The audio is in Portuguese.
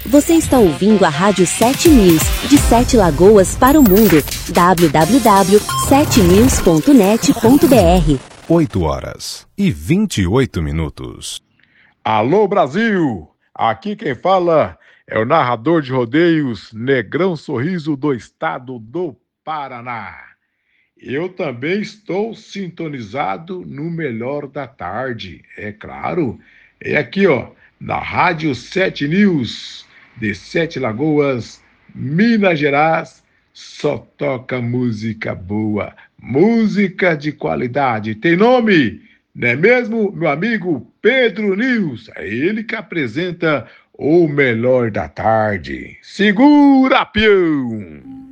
Você está ouvindo a Rádio 7 News, de 7 Lagoas para o mundo. www.7news.net.br 8h28. Alô, Brasil! Aqui quem fala é o narrador de rodeios Negrão Sorriso do estado do Paraná. Eu também estou sintonizado no Melhor da Tarde, é claro. É aqui, ó, na Rádio 7 News, de 7 Lagoas, Minas Gerais, só toca música boa, música de qualidade. Tem nome, não é mesmo, meu amigo Pedro News? É ele que apresenta o Melhor da Tarde. Segura, peão!